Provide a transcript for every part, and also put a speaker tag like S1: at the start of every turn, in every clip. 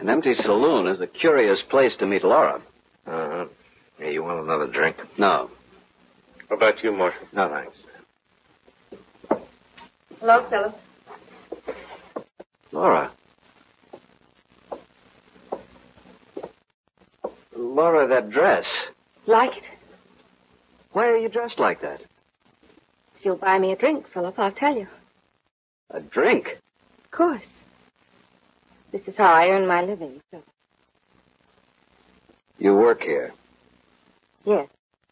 S1: An empty saloon is a curious place to meet Laura.
S2: Uh-huh. Hey, you want another drink?
S1: No.
S3: How about you, Marshal?
S2: No, thanks.
S4: Hello, Philip.
S1: Laura. Laura, that dress.
S4: Like it?
S1: Why are you dressed like that?
S4: If you'll buy me a drink, Philip, I'll tell you.
S1: A drink?
S4: Of course. This is how I earn my living, Philip.
S1: You work here.
S4: Yes.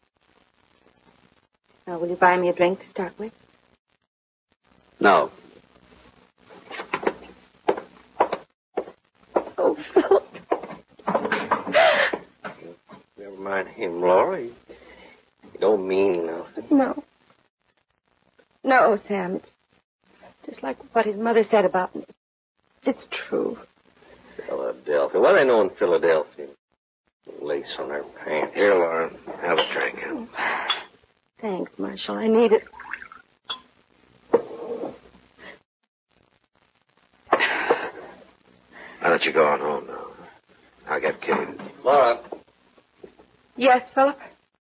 S4: Now, will you buy me a drink to start with?
S1: No.
S4: Oh, Philip.
S3: Never mind him, Laura. He don't mean nothing.
S4: No. No, Sam. It's just like what his mother said about me. It's true.
S3: Philadelphia. What do they know in Philadelphia? Lace on their pants.
S2: Here, Laura, have a drink.
S4: Oh, thanks, Marshal. I need it.
S2: Why don't you go on home now? I'll get Kitty.
S3: Laura.
S4: Yes, Philip?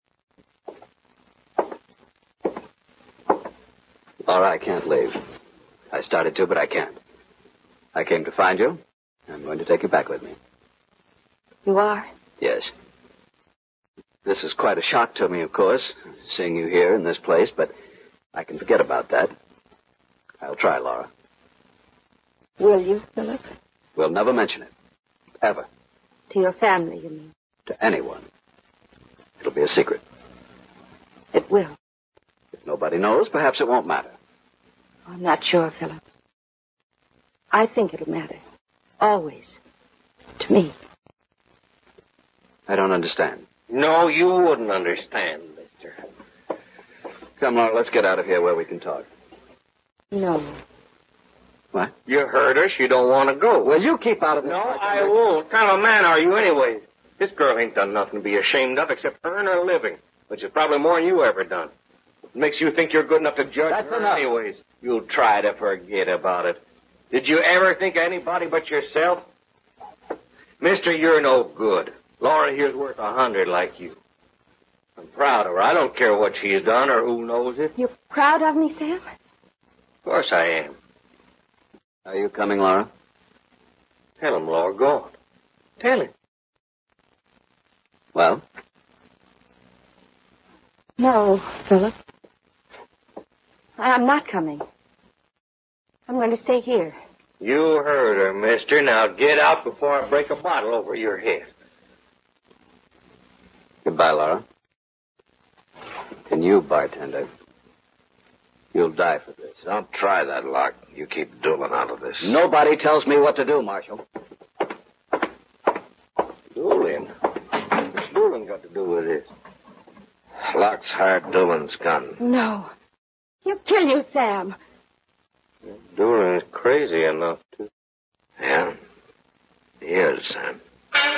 S1: Laura, I can't leave. I started to, but I can't. I came to find you. I'm going to take you back with me.
S4: You are?
S1: Yes. This is quite a shock to me, of course, seeing you here in this place, but I can forget about that. I'll try, Laura.
S4: Will you, Philip?
S1: We'll never mention it. Ever.
S4: To your family, you mean?
S1: To anyone. It'll be a secret.
S4: It will.
S1: If nobody knows, perhaps it won't matter.
S4: I'm not sure, Philip. I think it'll matter. Always. To me.
S1: I don't understand.
S3: No, you wouldn't understand, mister.
S1: Come, Laura, let's get out of here where we can talk.
S4: No.
S1: What?
S3: You heard us. You don't want to go.
S1: Well, you keep out of this.
S3: No, I won't. What kind of a man are you anyway? This girl ain't done nothing to be ashamed of except earn her living, which is probably more than you ever done. It makes you think you're good enough to judge
S1: That's
S3: her
S1: enough.
S3: anyways. You'll try to forget about it. Did you ever think of anybody but yourself? Mister, you're no good. Laura here's worth 100 like you. I'm proud of her. I don't care what she's done or who knows it.
S4: You're proud of me, Sam?
S3: Of course I am.
S1: Are you coming, Laura?
S3: Tell him, Laura. Go on. Tell him.
S1: Well?
S4: No, Philip. I'm not coming. I'm going to stay here.
S3: You heard her, mister. Now get out before I break a bottle over your head.
S1: Goodbye, Laura. And you, bartender, you'll die for this.
S2: Don't try that, Locke. You keep Doolin out of this.
S1: Nobody tells me what to do, Marshal.
S3: Doolin? What's Doolin got to do with this?
S2: Locke's hired Doolin's gun.
S4: No. He'll kill you, Sam.
S3: Doolin is crazy enough to.
S2: Yeah? He is, Sam.